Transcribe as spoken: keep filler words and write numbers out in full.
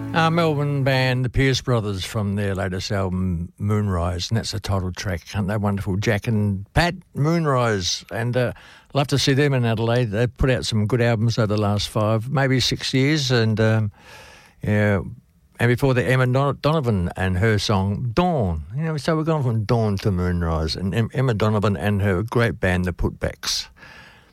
Uh, Melbourne band, the Pierce Brothers, from their latest album, Moonrise, and that's the title track. Aren't they wonderful? Jack and Pat, Moonrise, and uh, love to see them in Adelaide. They've put out some good albums over the last five, maybe six years, and um, yeah, and before that, Emma Don- Donovan and her song Dawn. You know, so we're going from Dawn to Moonrise, and em- Emma Donovan and her great band, the Putbacks.